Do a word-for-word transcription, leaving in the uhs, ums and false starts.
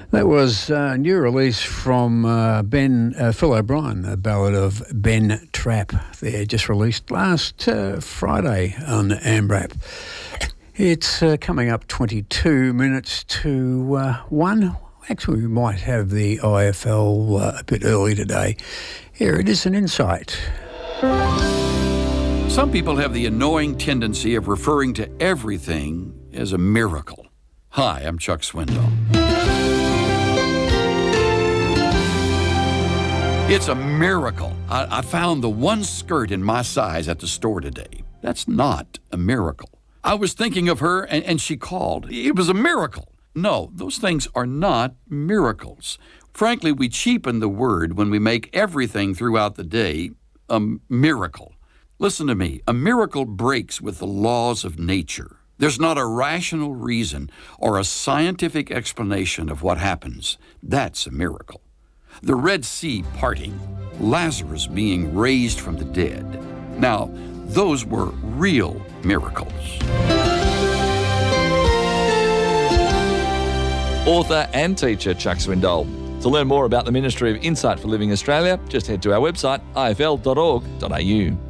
That was a new release from uh, Ben uh, Phil O'Brien, a ballad of Ben Trapp. There, just released last uh, Friday on AMRAP. It's uh, coming up twenty-two minutes to uh, one. Actually, we might have the I F L uh, a bit early today. Here it is, an insight. Some people have the annoying tendency of referring to everything as a miracle. Hi, I'm Chuck Swindoll. It's a miracle. I, I found the one skirt in my size at the store today. That's not a miracle. I was thinking of her and, and she called. It was a miracle. No, those things are not miracles. Frankly, we cheapen the word when we make everything throughout the day a miracle. Listen to me. A miracle breaks with the laws of nature. There's not a rational reason or a scientific explanation of what happens. That's a miracle. The Red Sea parting, Lazarus being raised from the dead. Now, those were real miracles. Author and teacher Chuck Swindoll. To learn more about the Ministry of Insight for Living Australia, just head to our website, I F L dot org dot A U.